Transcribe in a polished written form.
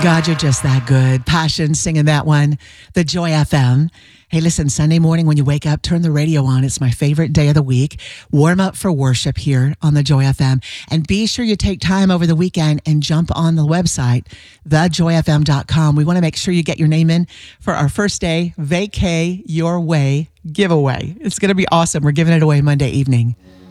God, you're just that good. Passion singing that one, the Joy FM. Hey, listen, Sunday morning when you wake up, turn the radio on. It's my favorite day of the week. Warm up for worship here on the Joy FM. And be sure you take time over the weekend and jump on the website, thejoyfm.com. We want to make sure you get your name in for our first day Vacay Your Way giveaway. It's going to be awesome. We're giving it away Monday evening.